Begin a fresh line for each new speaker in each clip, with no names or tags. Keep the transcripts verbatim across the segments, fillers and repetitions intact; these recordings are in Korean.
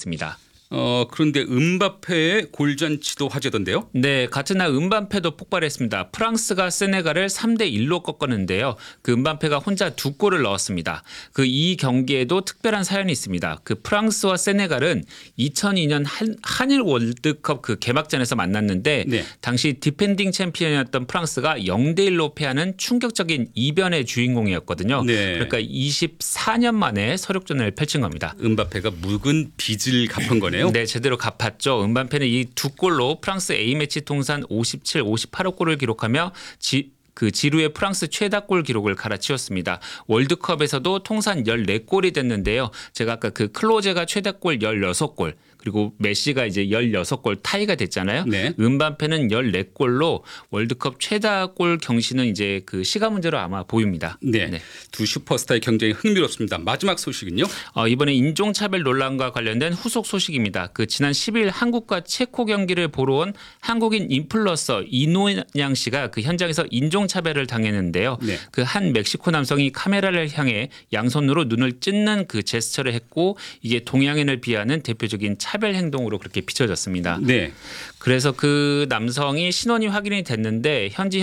있습니다.
어, 그런데 음바페의 골잔치도 화제던데요?
네, 같은 날 음바페도 폭발했습니다. 프랑스가 세네갈을 삼 대 일로 꺾었는데요. 그 음바페가 혼자 두 골을 넣었습니다. 그 이 경기에도 특별한 사연이 있습니다. 그 프랑스와 세네갈은 이천이 년 한, 한일 월드컵 그 개막전에서 만났는데
네.
당시 디펜딩 챔피언이었던 프랑스가 영 대 일로 패하는 충격적인 이변의 주인공이었거든요.
네.
그러니까 이십사 년 만에 서력전을 펼친 겁니다.
음바페가 묵은 빚을 갚은 거네요.
네, 제대로 갚았죠. 음바페는 이 두 골로 프랑스 A매치 통산 오십칠, 오십팔 호 골을 기록하며 지, 그 지루의 프랑스 최다골 기록을 갈아치웠습니다. 월드컵에서도 통산 열네 골이 됐는데요. 제가 아까 그 클로제가 최다골 열여섯 골 그리고 메시가 이제 열여섯 골 타이가 됐잖아요.
네.
음바페는 열네 골로 월드컵 최다골 경신은 이제 그 시간 문제로 아마 보입니다.
네.
네.
두 슈퍼스타의 경쟁이 흥미롭습니다. 마지막 소식은요?
어, 이번에 인종차별 논란과 관련된 후속 소식입니다. 그 지난 십 일 한국과 체코 경기를 보러 온 한국인 인플루언서 이노양 씨가 그 현장에서 인종차별을 당했는데요.
네.
그 한 멕시코 남성이 카메라를 향해 양손으로 눈을 찢는 그 제스처를 했고 이게 동양인을 비하는 대표적인 차별 행동으로 그렇게 비춰졌습니다.
네.
그래서 그 남성이 신원이 확인이 됐는데 현지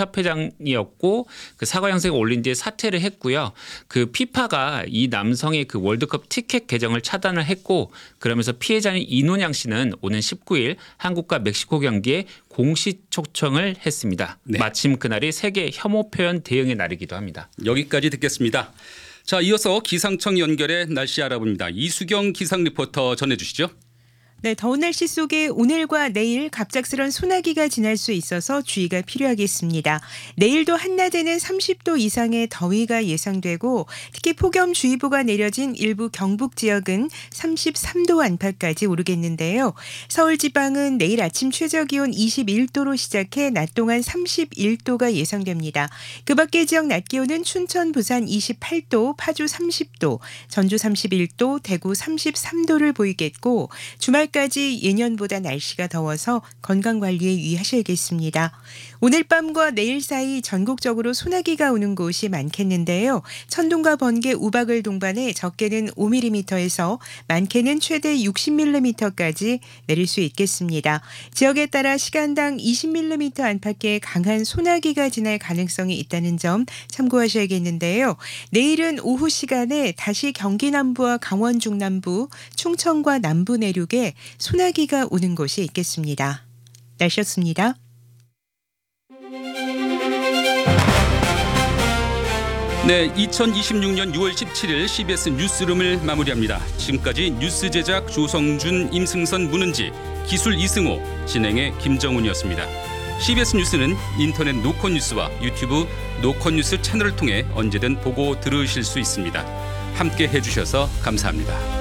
협회장이었고 그 사과 영상을 올린 뒤에 사퇴를 했고요. 그 피파가 이 남성의 그 월드컵 티켓 계정을 차단을 했고 그러면서 피해자인 이노냥 씨는 오는 십구 일 한국과 멕시코 경기에 공식 초청을 했습니다.
네.
마침 그날이 세계 혐오 표현 대응의 날이기도 합니다.
여기까지 듣겠습니다. 자, 이어서 기상청 연결해 날씨 알아봅니다. 이수경 기상 리포터 전해주시죠.
네, 더운 날씨 속에 오늘과 내일 갑작스런 소나기가 지날 수 있어서 주의가 필요하겠습니다. 내일도 한낮에는 삼십 도 이상의 더위가 예상되고 특히 폭염주의보가 내려진 일부 경북 지역은 삼십삼 도 안팎까지 오르겠는데요. 서울 지방은 내일 아침 최저기온 이십일 도로 시작해 낮 동안 삼십일 도가 예상됩니다. 그 밖의 지역 낮 기온은 춘천, 부산 이십팔 도, 파주 삼십 도, 전주 삼십일 도, 대구 삼십삼 도를 보이겠고 주말 까지 예년보다 날씨가 더워서 건강관리에 유의하셔야겠습니다. 오늘 밤과 내일 사이 전국적으로 소나기가 오는 곳이 많겠는데요. 천둥과 번개, 우박을 동반해 적게는 오 밀리미터에서 많게는 최대 육십 밀리미터까지 내릴 수 있겠습니다. 지역에 따라 시간당 이십 밀리미터 안팎의 강한 소나기가 지날 가능성이 있다는 점 참고하셔야겠는데요. 내일은 오후 시간에 다시 경기 남부와 강원 중남부, 충청과 남부 내륙에 소나기가 오는 곳이 있겠습니다. 날씨였습니다.
네, 이천이십육 년 유월 십칠일 씨비에스 뉴스룸을 마무리합니다. 지금까지 뉴스 제작 조성준, 임승선, 문은지, 기술 이승호, 진행의 김정훈이었습니다. 씨비에스 뉴스는 인터넷 노컷뉴스와 유튜브 노컷뉴스 채널을 통해 언제든 보고 들으실 수 있습니다. 함께 해주셔서 감사합니다.